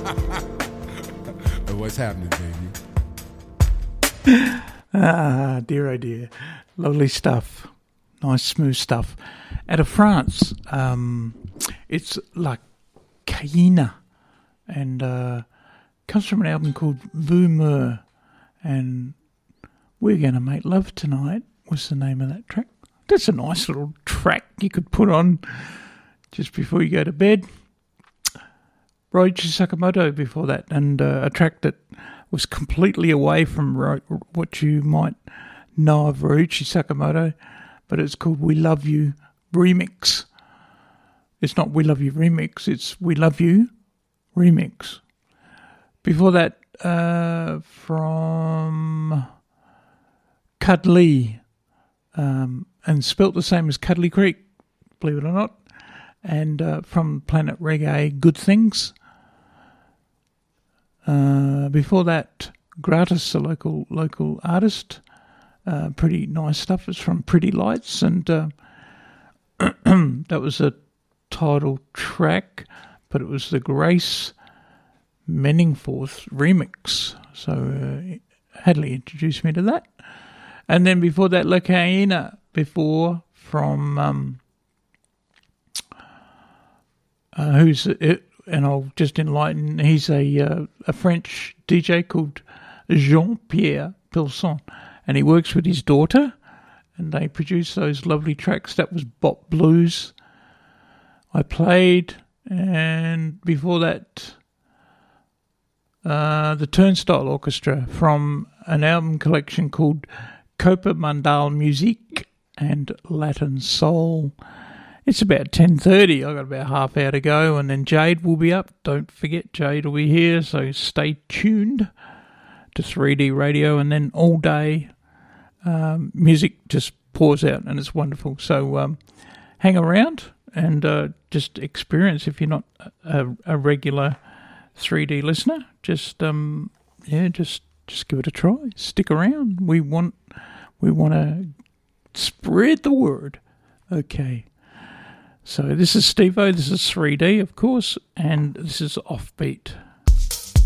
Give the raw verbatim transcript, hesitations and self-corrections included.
What's happening, baby? Ah, dear, oh dear. Lovely stuff. Nice, smooth stuff. Out of France, um, it's La Cayenne, and uh, comes from an album called Vumeur, and We're Gonna Make Love Tonight was the name of that track. That's a nice little track you could put on just before you go to bed. Ryuichi Sakamoto before that, and uh, a track that was completely away from ro- what you might know of Ryuichi Sakamoto, but it's called We Love You Remix. It's not We Love You Remix, it's We Love You Remix. Before that, uh, from Cuddly, um, and spelt the same as Cuddly Creek, believe it or not, and uh, from Planet Reggae, Good Things. Uh, before that, Gratis, a local local artist, uh, pretty nice stuff. It's from Pretty Lights, and uh, that was a title track, but it was the Grace Menningforth remix. So uh, Hadley introduced me to that, and then before that, La Cayenne, before from um, uh, who's it? And I'll just enlighten, he's a uh, a French D J called Jean-Pierre Pilson, and he works with his daughter, and they produce those lovely tracks. That was Bop Blues I played, and before that, uh, the Turnstile Orchestra from an album collection called Copa Mandal Musique and Latin Soul. It's about ten thirty. I've got about half hour to go, and then Jade will be up. Don't forget, Jade will be here, so stay tuned to three D radio, and then all day um, music just pours out, and it's wonderful. So um, hang around and uh, just experience. If you're not a, a regular three D listener, just um, yeah, just just give it a try. Stick around. We want we want to spread the word. Okay. So this is Steve-O, this is three D, of course, and this is Offbeat.